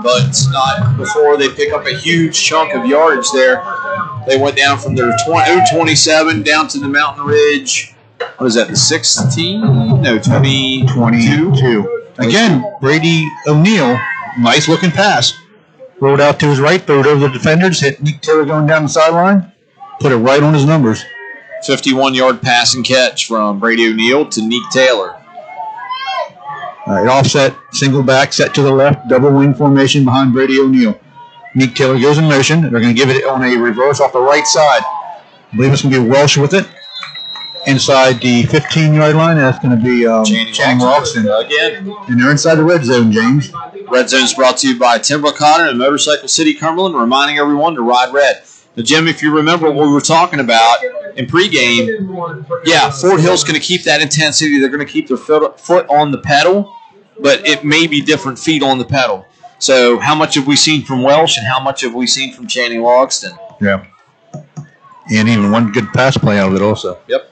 but not before they pick up a huge chunk of yardage there. They went down from their 27 down to the Mountain Ridge. What is that, the 16? No, 22. Again, Brady O'Neill, nice looking pass. Rolled out to his right, threw it over the defenders, hit Nick Taylor going down the sideline, put it right on his numbers. 51-yard pass and catch from Brady O'Neill to Nick Taylor. All right, offset, single back, set to the left, double wing formation behind Brady O'Neill. Nick Taylor goes in motion. They're going to give it on a reverse off the right side. I believe it's going to be Welsh with it. Inside the 15-yard line, that's going to be Channing Loxton. Again. And they're inside the red zone, James. Red zone is brought to you by Tim Connor and Motorcycle City Cumberland, reminding everyone to ride red. Now, Jim, if you remember what we were talking about in pregame, yeah, Fort Hill's going to keep that intensity. They're going to keep their foot on the pedal, but it may be different feet on the pedal. So how much have we seen from Welsh and how much have we seen from Channing Logston? Yeah. And even one good pass play out of it also. Yep.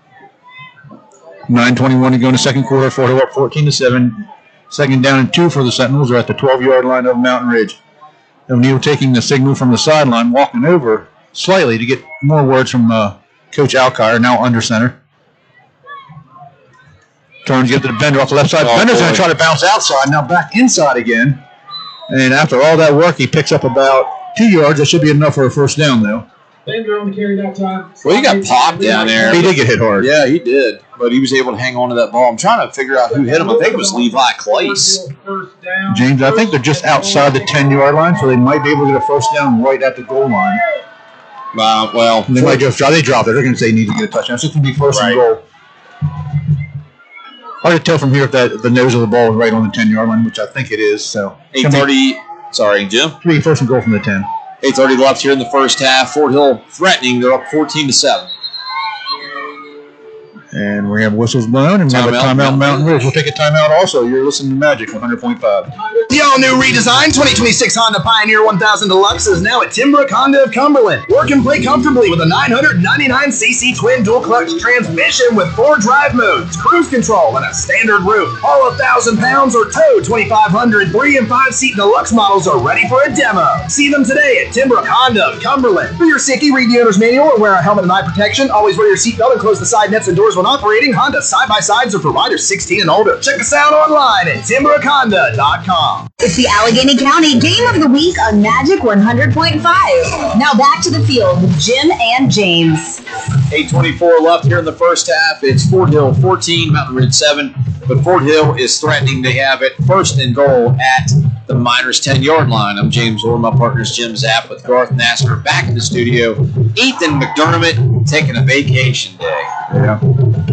9:21 to go in the second quarter. Fort Hill up 14-7. Second down and 2 for the Sentinels. They're at the 12-yard line of Mountain Ridge. O'Neill taking the signal from the sideline, walking over slightly to get more words from Coach Alkire, now under center. Turns, get to the Bender off the left side. Bender's going to try to bounce outside, now back inside again. And after all that work, he picks up about 2 yards. That should be enough for a first down, though. Bender on the carry that time. Well, he got popped down there. He did get hit hard. Yeah, he did. But he was able to hang on to that ball. I'm trying to figure out who hit him. I think it was Levi Clace. James, I think they're just outside the 10-yard line, so they might be able to get a first down right at the goal line. Well, they might just drop it. They're going to say need to get a touchdown. It's just going to be first and goal. Hard to tell from here if the nose of the ball is right on the 10-yard line, which I think it is. So 8:30. Sorry, Jim. It'll be first and goal from the 10. 8:30 left here in the first half. Fort Hill threatening. They're up 14-7. And we have whistles blown, and we have a timeout Mountain Ridge. We'll take a timeout also. You're listening to Magic 100.5. The all-new redesigned 2026 Honda Pioneer 1000 Deluxe is now at Timbrook Honda of Cumberland. Work and play comfortably with a 999cc twin dual-clutch transmission with 4 drive modes, cruise control, and a standard roof. All 1,000 pounds or tow 2,500 3- and 5-seat Deluxe models are ready for a demo. See them today at Timbrook Honda of Cumberland. For your safety, read the owner's manual or wear a helmet and eye protection. Always wear your seatbelt and close the side nets and doors when operating. Honda side-by-sides are for riders 16 and older. Check us out online at TimbrookHonda.com. It's the Allegheny County Game of the Week on Magic 100.5. Now back to the field with Jim and James. 8:24 left here in the first half. It's Fort Hill 14, Mountain Ridge 7. But Fort Hill is threatening to have it first and goal at the Miners' 10-yard line. I'm James Orr, my partner's Jim Zapp with Garth Nasker back in the studio. Ethan McDermott taking a vacation day. Yeah.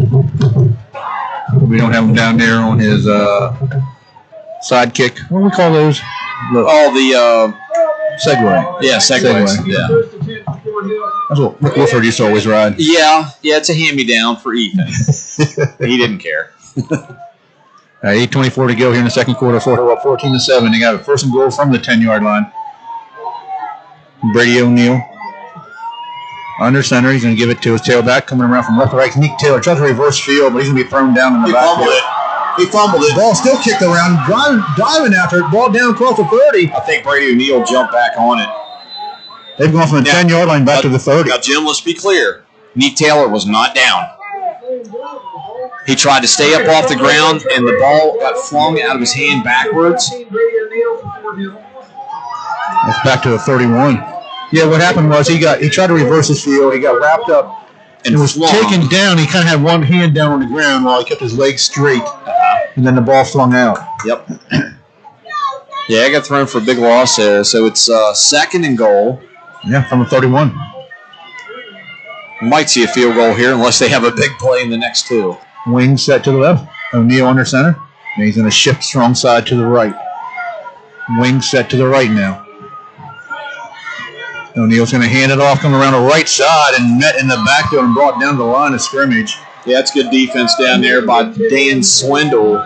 We don't have him down there on his sidekick. What do we call those? The Segway. Yeah, segways. Yeah. That's what Rick Wilford used to always ride. Yeah, it's a hand-me-down for Ethan. He didn't care. 8:24 to go here in the second quarter. Fort Hill up 14-7. They got a first and goal from the 10-yard line. Brady O'Neill under center. He's going to give it to his tailback coming around from left to right. Nick Taylor tries to reverse field, but he's going to be thrown down in the backfield. He fumbled it. Ball still kicked around, diving after it. Ball down across the 30. I think Brady O'Neill jumped back on it. They've gone from the 10-yard line back to the 30. Now, Jim, let's be clear. Nick Taylor was not down. He tried to stay up off the ground, and the ball got flung out of his hand backwards. That's back to the 31. Yeah, what happened was he tried to reverse his field. He got wrapped up and was taken down. He kind of had one hand down on the ground while he kept his legs straight, and then the ball flung out. Yep. Yeah, I got thrown for a big loss there. So it's second and goal. Yeah, from the 31. Might see a field goal here unless they have a big play in the next two. Wing set to the left. O'Neill under center. And he's going to shift strong side to the right. Wing set to the right now. O'Neill's going to hand it off, coming around the right side, and met in the backfield and brought down to the line of scrimmage. Yeah, it's good defense down there by Dan Swindle.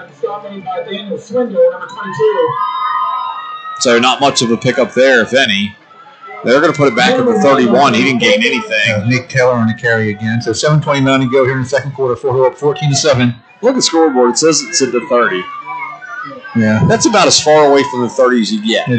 So not much of a pickup there, if any. They're going to put it back at the 31. He didn't gain anything. Nick Taylor on the carry again. So 7:29 to go here in the second quarter. Fort Hill up 14-7. Look at the scoreboard. It says it's at the 30. Yeah. That's about as far away from the 30 as you get.